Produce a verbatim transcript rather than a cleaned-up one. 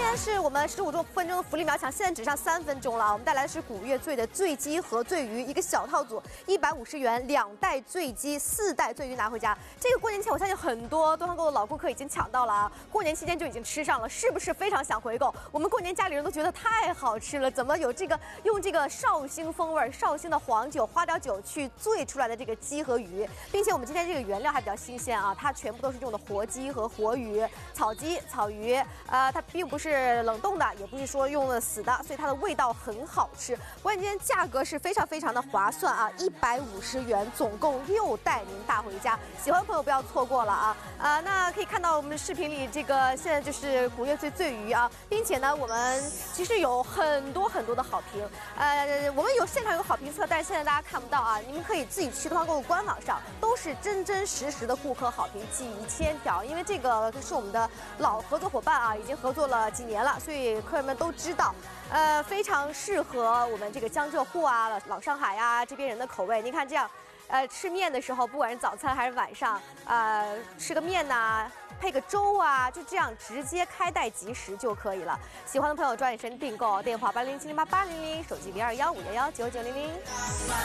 天是我们十五分钟的福利秒抢，现在只剩三分钟了。我们带来的是古越醉的醉鸡和醉鱼，一个小套组，一百五十元，两袋醉鸡，四袋醉鱼拿回家。这个过年前，我相信很多东方购的老顾客已经抢到了啊，过年期间就已经吃上了，是不是非常想回购？我们过年家里人都觉得太好吃了，怎么有这个用这个绍兴风味、绍兴的黄酒、花雕酒去醉出来的这个鸡和鱼，并且我们今天这个原料还比较新鲜啊，它全部都是用的活鸡和活鱼，草鸡、草鱼，呃，它并不是冷冻的，也不是说用了死的，所以它的味道很好吃。关键价格是非常非常的划算啊，一百五十元，总共六袋您大回家。喜欢的朋友不要错过了啊！啊、呃，那可以看到我们的视频里，这个现在就是古越醉醉鱼啊，并且呢，我们其实有很多很多的好评。呃，我们有现场有好评测，但是现在大家看不到啊，你们可以自己去东方购物官网上，都是真真实实的顾客好评，几千条。因为这个是我们的老合作伙伴啊，已经合作了几年了，所以客人们都知道，呃，非常适合我们这个江浙沪啊、老老上海啊这边人的口味。您看这样。呃，吃面的时候，不管是早餐还是晚上，呃，吃个面呐、啊，配个粥啊，就这样直接开袋即食就可以了。喜欢的朋友抓紧时间订购，电话八零七零八八零零，手机零二幺五幺幺九九零零。